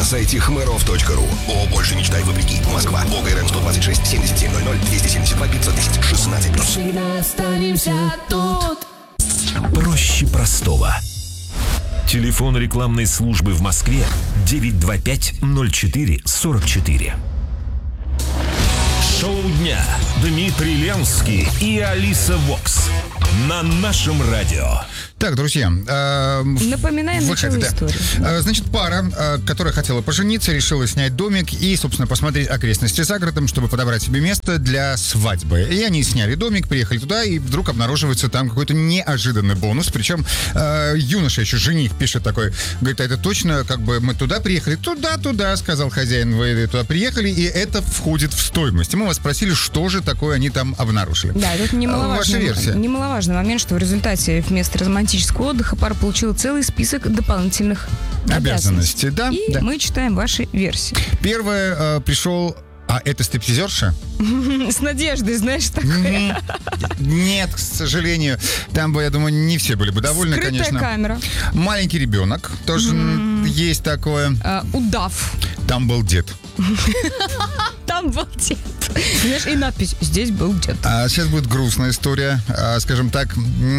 на сайте хмыров.ру. О, больше мечтай вопреки. Москва. ОГРН 126 7700 272 510 16+. Всегда останемся тут. Проще простого. Телефон рекламной службы в Москве 925-04-44. Шоу дня. Дмитрий Ленский и Алиса Вокс. На нашем радио. Так, друзья, напоминаем начало истории. Значит, пара, которая хотела пожениться, решила снять домик и, собственно, посмотреть окрестности за городом, чтобы подобрать себе место для свадьбы. И они сняли домик, приехали туда, и вдруг обнаруживается там какой-то неожиданный бонус. Причем юноша, еще жених, пишет такой, говорит, а это точно, как бы мы туда приехали? Туда, сказал хозяин, вы туда приехали, и это входит в стоимость. И мы вас спросили, что же такое они там обнаружили. Да, это немаловажный момент, что в результате вместо романтического отдыха пара получила целый список дополнительных обязанностей. Да, и мы читаем ваши версии. Первое, пришел... А это стриптизерша? С надеждой, знаешь, такое. Нет, к сожалению. Там бы, я думаю, не все были бы довольны, скрытая конечно. Камера. Маленький ребенок. Тоже есть такое. Удав. Там был дед. Там был дед. Знаешь, и надпись «Здесь был дед». Сейчас будет грустная история. Скажем так,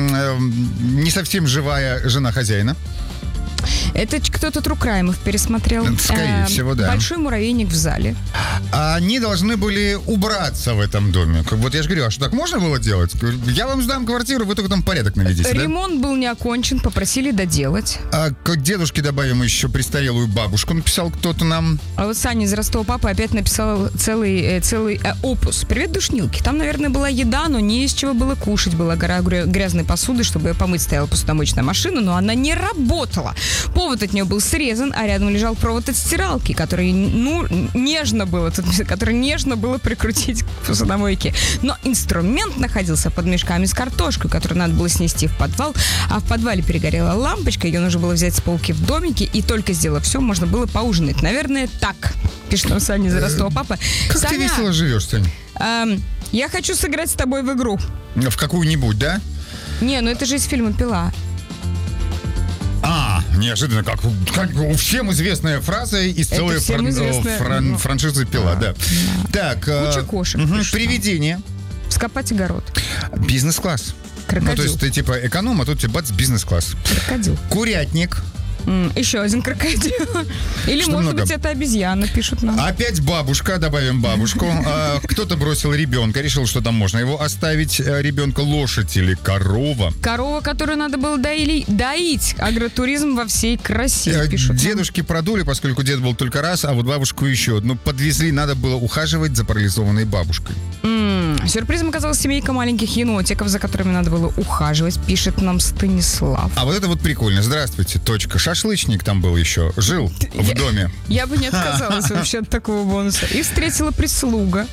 не совсем живая жена хозяина. Это кто-то True Crime'ов пересмотрел. Скорее всего, да. Большой муравейник в зале. Они должны были убраться в этом доме. Вот я же говорю, а что, так можно было делать? Я вам сдам квартиру, вы только там порядок наведите. Ремонт был не окончен, попросили доделать. К дедушке добавим еще престарелую бабушку, написал кто-то нам. А вот Саня из Ростова папа опять написал целый опус. Привет, душнилки. Там, наверное, была еда, но не из чего было кушать. Была гора грязной посуды, чтобы помыть стояла посудомоечная машина, но она не работала. Повод от нее был срезан, а рядом лежал провод от стиралки, который, нежно было прикрутить к посудомойке. Но инструмент находился под мешками с картошкой, которую надо было снести в подвал, а в подвале перегорела лампочка, ее нужно было взять с полки в домике, и только сделав все, можно было поужинать. Наверное, так, пишет нам Саня из Ростова папа. Как Саня, ты весело живешь, Сань? Я хочу сыграть с тобой в игру. В какую-нибудь, да? Не, это же из фильма «Пила». Неожиданно, как всем известная фраза из целой франшизы «Пила», да. Так, куча кошек. Привидение. Вскопать огород. Бизнес-класс. Крокодил. То есть ты типа эконом, а тут тебе бац, бизнес-класс. Крокодил. Курятник. Еще один крокодил. Или, что может много? быть, это обезьяна, пишут нам. Опять бабушка, добавим бабушку. Кто-то бросил ребенка, решил, что там можно его оставить. Ребенка лошадь или корова. Корова, которую надо было доить. Агротуризм во всей красе, пишут. Дедушки продули, поскольку дед был только раз, а вот бабушку еще. Подвезли, надо было ухаживать за парализованной бабушкой. Сюрпризом оказалась семейка маленьких енотиков, за которыми надо было ухаживать, пишет нам Станислав. А вот это вот прикольно. Здравствуйте, точка. Шашлычник там был еще. Жил в доме. Я бы не отказалась вообще от такого бонуса. И встретила прислуга.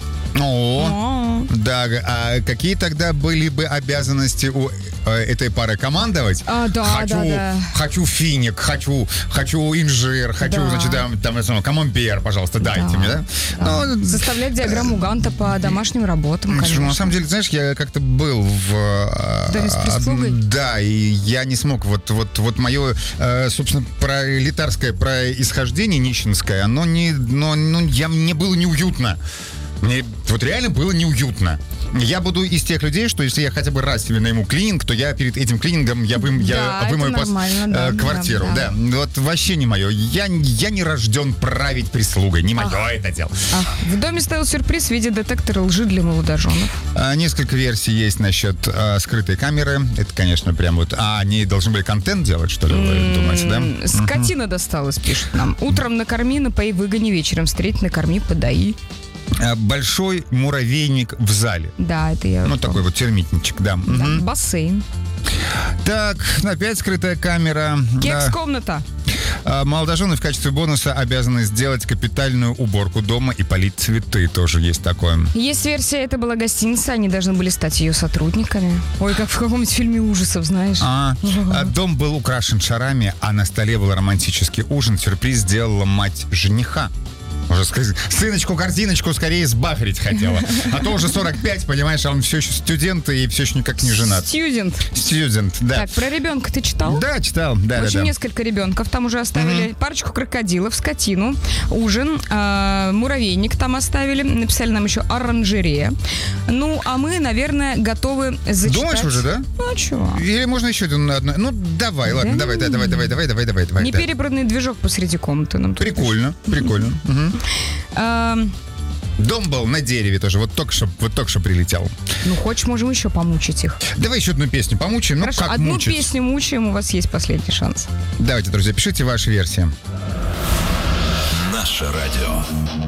Да, а какие тогда были бы обязанности у этой пары? Командовать? Хочу финик, хочу инжир, хочу, значит, там камамбер, пожалуйста, дайте мне, да? Составлять диаграмму Ганта по домашним работам, конечно. На самом деле, знаешь, я как-то был в... Доме с прислугой? Да, и я не смог, вот мое, собственно, пролетарское происхождение нищенское, мне было неуютно. Мне вот реально было неуютно. Я буду из тех людей, что если я хотя бы раз себе найму клининг, то я перед этим клинингом вымою квартиру. Да. Вот вообще не мое. Я не рожден править прислугой. Не мое это дело. В доме стоял сюрприз в виде детектора лжи для молодоженов. Несколько версий есть насчет скрытой камеры. Это, конечно, прям вот... они должны были контент делать, что ли, вы думаете, да? Скотина досталась, пишет нам. Утром накорми, напои, выгони, вечером встреть, накорми, подаи. Большой муравейник в зале. Да, это я... такой вот термитничек, да. Бассейн. Так, опять скрытая камера. Кекс-комната. Молодожены в качестве бонуса обязаны сделать капитальную уборку дома и полить цветы. Тоже есть такое. Есть версия, это была гостиница, они должны были стать ее сотрудниками. Ой, как в каком-нибудь фильме ужасов, знаешь. Дом был украшен шарами, а на столе был романтический ужин. Сюрприз сделала мать жениха. Уже сыночку, корзиночку скорее сбахрить хотела. А то уже 45, понимаешь, а он все еще студент и все еще никак не женат. Студент, да. Так, про ребенка ты читал? Да, читал. Да, Очень да. несколько ребенков там уже оставили. Парочку крокодилов, скотину, ужин, муравейник там оставили. Написали нам еще оранжерея. Ну, а мы, наверное, готовы зачитать. Думаешь уже, да? Ну, а чего? Или можно еще один? Ну, давай, ладно, давай. Неперебранный движок посреди комнаты нам тут Прикольно. Дом был на дереве тоже, вот только что прилетел. Ну, хочешь, можем еще помучить их. Давай еще одну песню помучаем. Хорошо, ну, как одну мучить? песню мучаем, у вас есть последний шанс. Давайте, друзья, пишите ваши версии. Наше радио.